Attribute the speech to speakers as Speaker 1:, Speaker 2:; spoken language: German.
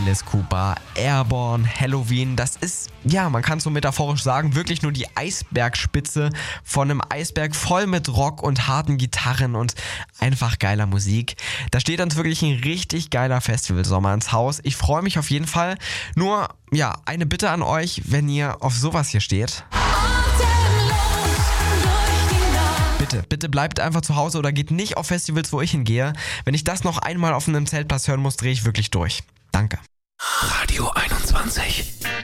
Speaker 1: Alice Cooper, Airborne, Helloween, das ist, ja, man kann so metaphorisch sagen, wirklich nur die Eisbergspitze von einem Eisberg voll mit Rock und harten Gitarren und einfach geiler Musik. Da steht uns wirklich ein richtig geiler Festivalsommer ins Haus. Ich freue mich auf jeden Fall. Nur, ja, eine Bitte an euch, wenn ihr auf sowas hier steht. Bitte bleibt einfach zu Hause oder geht nicht auf Festivals, wo ich hingehe. Wenn ich das noch einmal auf einem Zeltplatz hören muss, drehe ich wirklich durch. Danke.
Speaker 2: Radio 21.